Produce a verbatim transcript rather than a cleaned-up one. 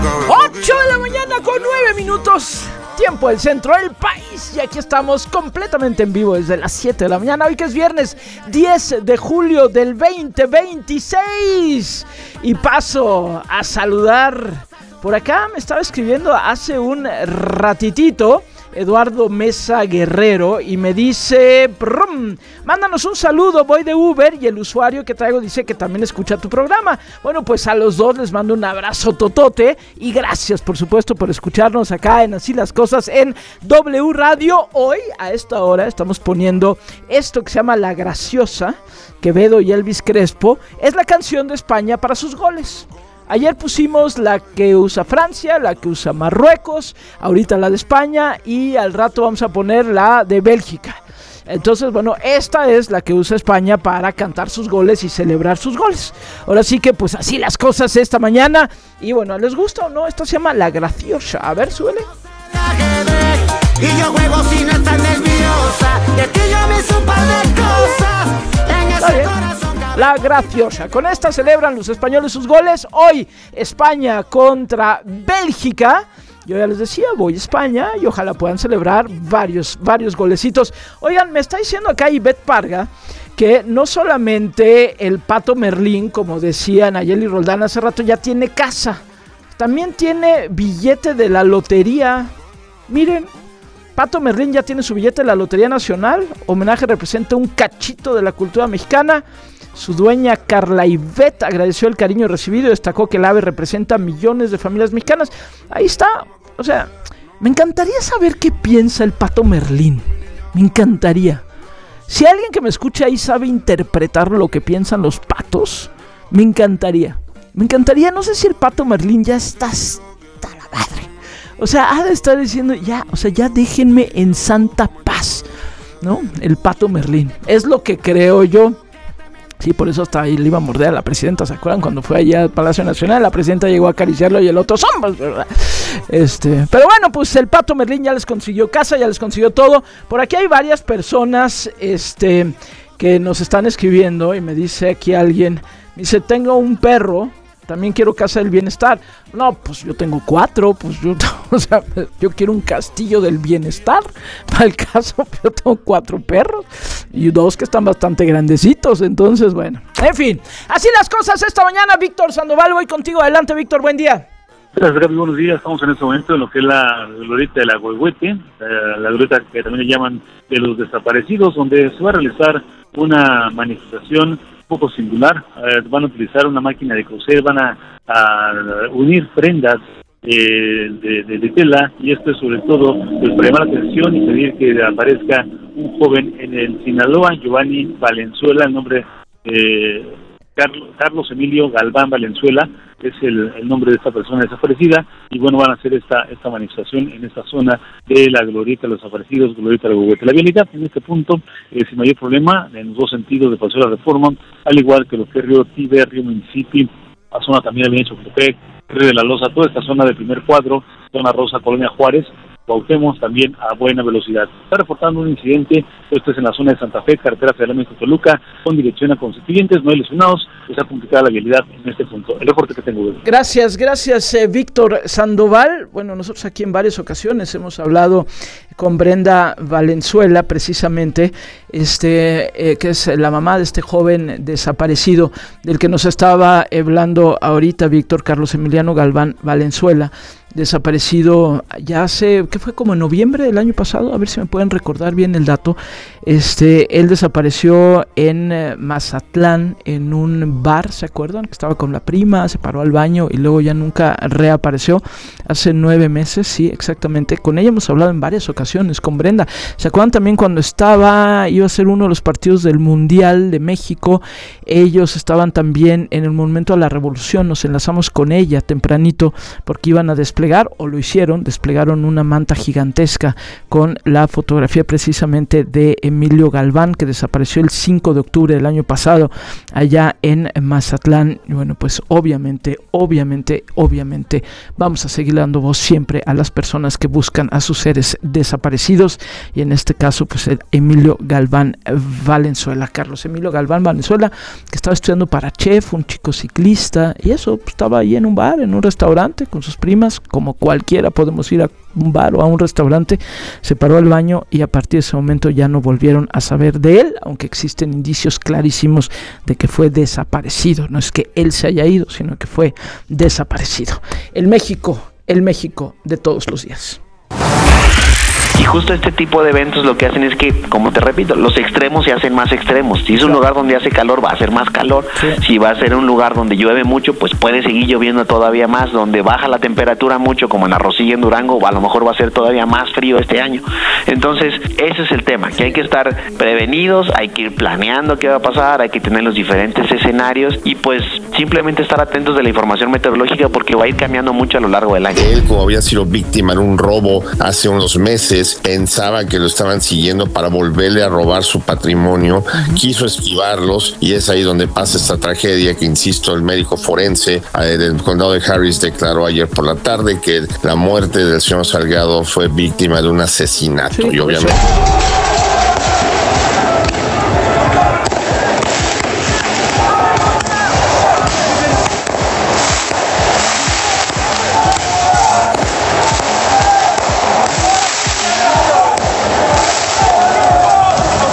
ocho de la mañana con nueve minutos, tiempo del centro del país. Y aquí estamos completamente en vivo desde las siete de la mañana. Hoy que es viernes diez de julio del veinte veintiséis. Y paso a saludar. Por acá me estaba escribiendo hace un ratitito Eduardo Mesa Guerrero y me dice, brum, mándanos un saludo, voy de Uber y el usuario que traigo dice que también escucha tu programa. Bueno, pues a los dos les mando un abrazo totote y gracias por supuesto por escucharnos acá en Así las Cosas en W Radio. Hoy a esta hora estamos poniendo esto que se llama La Graciosa, Quevedo y Elvis Crespo. Es la canción de España para sus goles. Ayer pusimos la que usa Francia, la que usa Marruecos, ahorita la de España y al rato vamos a poner la de Bélgica. Entonces, bueno, esta es la que usa España para cantar sus goles y celebrar sus goles. Ahora sí que pues así las cosas esta mañana. Y bueno, ¿les gusta o no? Esto se llama La Graciosa. A ver, súbele. Y yo juego si no estás nerviosa. De ti yo me hice un par de cosas. En ese corazón. La Graciosa. Con esta celebran los españoles sus goles. Hoy España contra Bélgica. Yo ya les decía, voy a España y ojalá puedan celebrar varios, varios golecitos. Oigan, me está diciendo acá Ivette Parga que no solamente el Pato Merlín, como decía Nayeli Roldán hace rato, ya tiene casa. También tiene billete de la lotería. Miren, Pato Merlín ya tiene su billete de la Lotería Nacional. Homenaje representa un cachito de la cultura mexicana. Su dueña Carla Ivette agradeció el cariño recibido y destacó que el ave representa millones de familias mexicanas. Ahí está, o sea, me encantaría saber qué piensa el Pato Merlín. Me encantaría. Si alguien que me escucha ahí sabe interpretar lo que piensan los patos, me encantaría. Me encantaría, no sé si el Pato Merlín ya está hasta la madre. O sea, ha de estar diciendo, ya, o sea, ya déjenme en santa paz, ¿no? El Pato Merlín. Es lo que creo yo. Sí, por eso hasta ahí le iba a morder a la presidenta, ¿se acuerdan? Cuando fue allá al Palacio Nacional, la presidenta llegó a acariciarlo y el otro somos, ¿verdad? Este, pero bueno, pues el Pato Merlín ya les consiguió casa, ya les consiguió todo. Por aquí hay varias personas, este, que nos están escribiendo y me dice aquí alguien, me dice, tengo un perro, también quiero casa del bienestar. No, pues yo tengo cuatro, pues yo, o sea, yo quiero un castillo del bienestar. Para el caso, yo tengo cuatro perros y dos que están bastante grandecitos. Entonces, bueno, en fin, así las cosas esta mañana. Víctor Sandoval, voy contigo. Adelante, Víctor, buen día. Gracias, Gaby, buenos días. Estamos en este momento en lo que es la glorieta de la Huehuete, eh, la glorieta que también le llaman de los desaparecidos, donde se va a realizar una manifestación un poco singular. Eh, van a utilizar una máquina de coser, van a, a unir prendas eh, de, de, de tela, y esto es sobre todo pues, para llamar la atención y pedir que aparezca un joven en el Sinaloa, Giovanni Valenzuela, el nombre eh, Carlos, Carlos Emilio Galván Valenzuela es el, el nombre de esta persona desaparecida, y bueno, van a hacer esta esta manifestación en esta zona de la glorieta de los desaparecidos, glorieta de la Huehuete. La vialidad en este punto, eh, sin mayor problema, en los dos sentidos de Paseo de la Reforma, al igual que lo que es Río Tíber, Río Mississippi, la zona también de Chocotepec, Río de la Loza, toda esta zona del primer cuadro, zona Rosa, Colonia Juárez, Cuauhtémoc, también a buena velocidad. Está reportando un incidente, esto es en la zona de Santa Fe, carretera federal México-Toluca, con dirección a Constituyentes, no hay lesionados, está complicada la vialidad en este punto. El reporte que tengo. Gracias, gracias eh, Víctor Sandoval. Bueno, nosotros aquí en varias ocasiones hemos hablado con Brenda Valenzuela, precisamente, este eh, que es la mamá de este joven desaparecido, del que nos estaba hablando ahorita Víctor, Carlos Emiliano Galván Valenzuela, desaparecido ya hace, ¿qué fue? Como en noviembre del año pasado, a ver si me pueden recordar bien el dato. Este, él desapareció en eh, Mazatlán, en un bar, ¿se acuerdan? Que estaba con la prima, se paró al baño y luego ya nunca reapareció. Hace nueve meses, sí, exactamente. Con ella hemos hablado en varias ocasiones, con Brenda. ¿Se acuerdan también cuando estaba, iba a ser uno de los partidos del Mundial de México? Ellos estaban también en el Monumento a la Revolución, nos enlazamos con ella tempranito porque iban a desplegar desplegar, o lo hicieron, desplegaron una manta gigantesca con la fotografía precisamente de Emilio Galván, que desapareció el cinco de octubre del año pasado allá en Mazatlán. Y bueno, pues obviamente, obviamente, obviamente vamos a seguir dando voz siempre a las personas que buscan a sus seres desaparecidos, y en este caso pues el Emilio Galván Valenzuela, Carlos Emilio Galván Valenzuela, que estaba estudiando para chef, un chico ciclista, y eso, pues, estaba ahí en un bar, en un restaurante con sus primas, como cualquiera podemos ir a un bar o a un restaurante. Se paró al baño y a partir de ese momento ya no volvieron a saber de él, aunque existen indicios clarísimos de que fue desaparecido. No es que él se haya ido, sino que fue desaparecido. El México, el México de todos los días. Y justo este tipo de eventos lo que hacen es que, como te repito, los extremos se hacen más extremos. Si es un lugar donde hace calor, va a hacer más calor. Sí. Si va a ser un lugar donde llueve mucho, pues puede seguir lloviendo todavía más. Donde baja la temperatura mucho, como en Arrocilla, en Durango, a lo mejor va a ser todavía más frío este año. Entonces, ese es el tema, que hay que estar prevenidos, hay que ir planeando qué va a pasar, hay que tener los diferentes escenarios y pues simplemente estar atentos de la información meteorológica, porque va a ir cambiando mucho a lo largo del año. Él, como había sido víctima de un robo hace unos meses, pensaba que lo estaban siguiendo para volverle a robar su patrimonio, uh-huh. quiso esquivarlos, y es ahí donde pasa esta tragedia que, insisto, el médico forense eh, del condado de Harris declaró ayer por la tarde que la muerte del señor Salgado fue víctima de un asesinato. Sí, y obviamente...